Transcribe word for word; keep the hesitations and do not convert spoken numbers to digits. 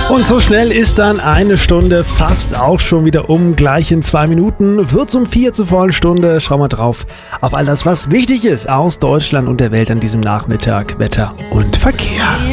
Und so schnell ist dann eine Stunde fast auch schon wieder um. Gleich in zwei Minuten wird's um vier zur vollen Stunde. Schauen wir drauf auf all das, was wichtig ist aus Deutschland und der Welt an diesem Nachmittag. Wetter und Verkehr.